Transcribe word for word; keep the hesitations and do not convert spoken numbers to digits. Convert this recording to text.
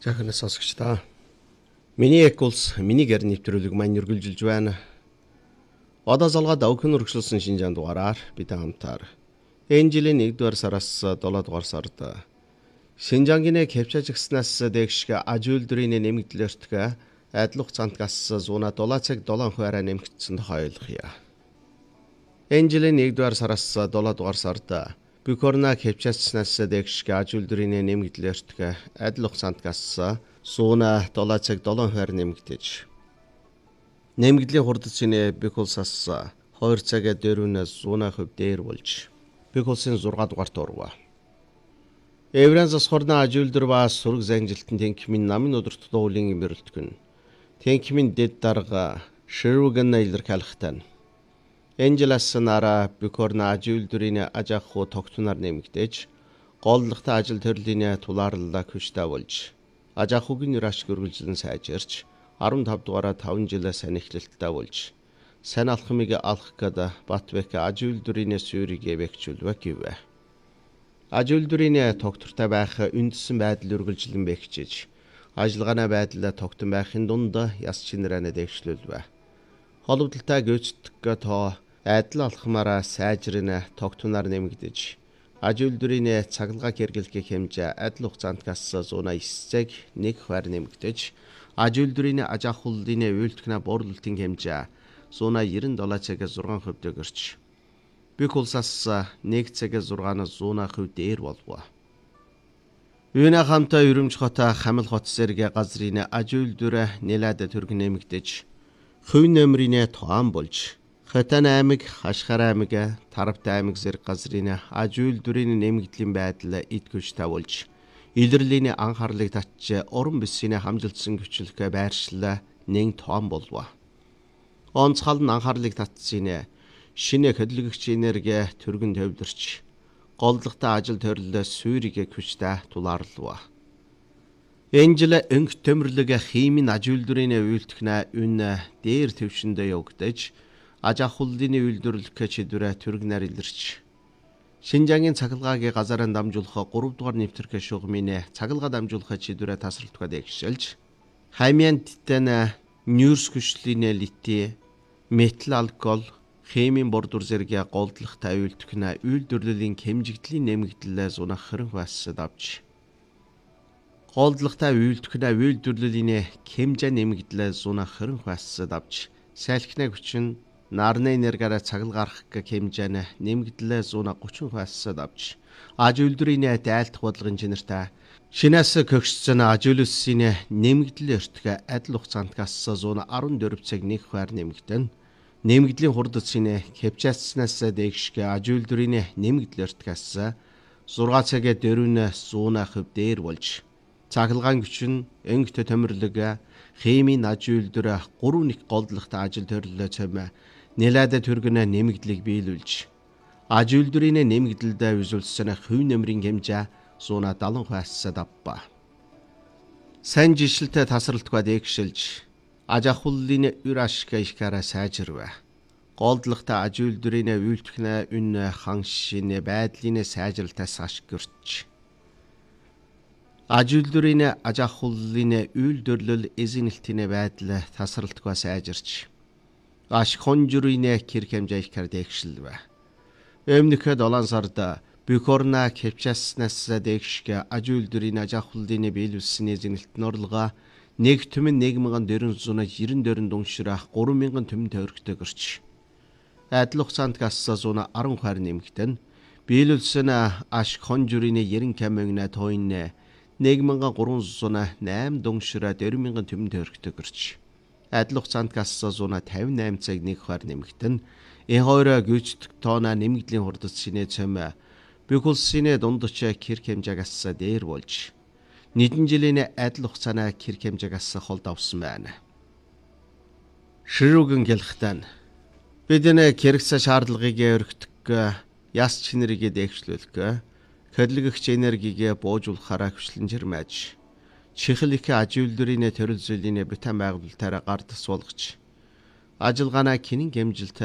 Захирал сонсогчдоо. Миний эк улс миний гэр нэвтрүүлэг маань үргэлжилж байна. Одоо залгаад өвхөн өргөжлсөн шинжаан дугаараар бид хамтаар энэ жилийн нэгдүгээр сараас долоо дугаар сард Шинжаангины Кевчажигснаас дэгшгэ ажуулдрын нэмэгдлэртгэ адил хугацаантгаас зуна долоо цаг долоон хувиараа нэмэгдсэн тойлохъя. Энэ жилийн нэгдүгээр сараас долоо дугаар сард Букорна Кевчажигснаас дэгшгэ ажуулдрын нэмэгдлэртгэ адил хугацаантгаас зуна долоо цаг долоон хувиар нэмэгдэж нэмэгдлийн хурдцны Бикулсаас хоёр цагаа дөрвнөөс зуна хувь дээр болж Бикулсын зургаа дугаарт орвоо. Еврен засхорна ажуулдөр ба сураг занжилтын тэнхимийн намын өдөрт дуулын имэрлэлтгэн тэнхимийн дэд дарга ширүүгэн илэрхийлэхтэн Энжелас нара Букорна ажуулдрын ажааху тогтноор нэмэгдэж голлогтой ажил төрлийн тулаарлалаа хүчтэй болж ажаахугийн ураш гөргөлжлөн сайжирч арван тав дугаараа таван жилээ сайн эхлэлттэй болж сайн алхмыг алах гэд Батбек ажуулдрын сүрийг бэхжүүлвэ гэвэ. Ажуулдрын тогтвортой байх үндсэн байдал үргэлжлэн бэхжиж ажиллагааны байдлаа тогтсон байхын дунд яс чинрэнэ дэвшлүүлвэ. Холбогдолтой гүйцэтгэх тоо адил алхмаараа сайжрын тогтноор нэмэгдэж ажуулдрын цаглагаа хэрэглэх хэмжээ адил хугацаантгаас зуна эс цаг нэг хувиар нэмэгдэж ажуулдрын ажаахууллын үйлдвэрийн буурлалтын хэмжээ зуна девяносто долоо цаг зургаан хувьд өгөрч Бикулсаас нэг цаг зургаанаас зуна хувь дээр болвоо. Үүнээ хамтаа Өрөмж хот Хамил хот зэрэг газрын ажуулдвэр нэлээд төрг нэмэгдэж хувь нөмрийн тоон болж Хатан аймаг, Хашхар аймаг, Таравт аймаг зэрэг газрын ажуулдвэрийн нэмэгдлийн байдал идгүжтэй болж илэрлийн анхаарлыг татж уран бүсийн хамжилтсан хүчлэхээ байршлаа нэг тоон болвоо. Онцгой нь анхаарлыг татсан шинэ хөдөлгөгч энерги төргөн төвлөрч голлогтой ажил төрөлөө сүрийг хүчтэй тулаарлав. Энэ жил өнгө төмөрлөг химийн ажуулдвэрийн үйлдвэрнэ үн дээр төвшөндөө явагдаж ажаахууллын үйлдвэрлэх чиглэлээр төргнөр илэрч Шинжаангийн цахилгааг газараа дамжуулах гурав дугаар нэвтрэх шугамын цахилгаан дамжуулах чиглэлээр тасралтгад эгшэлж хаймян титан нюрс хүчлийн лити метал алкогол химийн бордур зэрэг голдлогтой үйлдвэрнэ үйлдвэрлэлийн хэмжигдлийн нэмэгдлээ зунах хэрэг бассад авч голдлогтой үйлдвэрнэ үйлдвэрлэлийн хэмжээ нэмэгдлээ зунах хэрэг бассад авч сайлхны хүчин нарны энергиараа цагалгарах хэмжээний нэмэгдлээ зуна гучин хувиасад авч ажуулдрын дайлтах бодлогын чинэртэй шинээс көгссөн ажуулсын нэмэгдлийн өртгө адил хугацаантгаас зуна арван дөрөв цаг нэг хувиар нэмэгдэн нэмэгдлийн хурдцны Кевчажигснаас дэгшгэ ажуулдрын нэмэгдлийн өртгөөс зургаан цагаа дөрвнөөс зуна хувь дээр болж цахилгаан хүчин өнгөт төмөрлөг химийн ажуулдвэр гурав нэг голдлогтой ажил төрлөө цэм нэлээд төргөнө нэмэгдлийг биелүүлж ажуулдвэрийн нэмэгдэлдээ үзүүлсэн хувь нэмрийн хэмжээ зуна дагалан хувиасад авба. Сайн жишэлтэй тасралтгад эгшилж ажаахууллын үр ашиг ихээрээ сайжирвэ. Голдлогтой ажуулдвэрийн үйлдвэрнэ үн ханшийн байдлын сайжралтаас ашигөрч ажуулдвэрийн ажаахууллын үйлдвэрлэл эзэнэлтийн байдал тасралтгаа сайжирч аш хонжурын хэрэг хэмжээ ихээр дэвшилвэ. Өмнөх долоон сард Букорна Кевчажигснаас дэгшгэ ажуулдвэрийн ажаахууллын биелүүлсэн эзэнэлтийн орлого нэг түмэн нэг мянган дөрвөн зуун девяносто дөрвөн дунгшрах гурван мянган түмэн төгрөгтэй гэрч адил хугацаантгаас зуна арван хувиар нэмэгдэн биелүүлсэн аш хонжурын девяносто мөнгө тойн нэг мянган гурван зуун найман дунгшраа дөрвөн мянган түмэн төгрөгтэй гэрч адил хугацаантгаас зуна тавин найман цаг нэг хувиар нэмэгдэн энэ хоёроо гүйцэтгэх тоона нэмэгдлийн хурдцны цэм Бикулсын дундч хэрэг хэмжээгээс дээр болж нэгэн жилийн адил хугацааны хэрэг хэмжээгээс холд авсан байна. Ширүүгэн гэлхтэн бидний хэрэгцээ шаардлагыг өргөдөх яс чинэрийг дэвшлүүлэх хөдөлгөгч энергийг буужуулахаараа хүчлэн жирмэж чихэл их ажуулдвэрийн төрөл зүйлийн бүтэн байгуулалтаараа гард суулгаж ажиллагаанаа хинэн гэмжилт